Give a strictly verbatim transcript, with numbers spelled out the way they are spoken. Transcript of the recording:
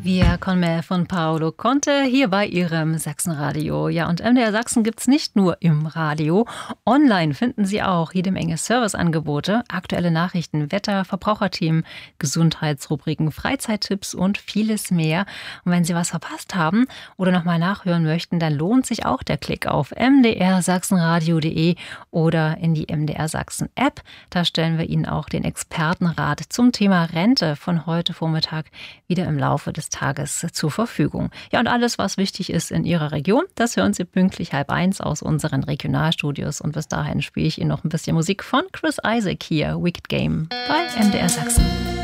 Via con me von Paolo Conte hier bei Ihrem Sachsenradio. Ja, und M D R Sachsen gibt es nicht nur im Radio. Online finden Sie auch jede Menge Serviceangebote, aktuelle Nachrichten, Wetter, Verbraucherthemen, Gesundheitsrubriken, Freizeittipps und vieles mehr. Und wenn Sie was verpasst haben oder nochmal nachhören möchten, dann lohnt sich auch der Klick auf m d r sachsenradio punkt de oder in die M D R Sachsen App. Da stellen wir Ihnen auch den Expertenrat zum Thema Rente von heute Vormittag wieder im Laufe des Tages zur Verfügung. Ja, und alles, was wichtig ist in Ihrer Region, das hören Sie pünktlich halb eins aus unseren Regionalstudios. Und bis dahin spiele ich Ihnen noch ein bisschen Musik von Chris Isaak hier, Wicked Game bei M D R Sachsen.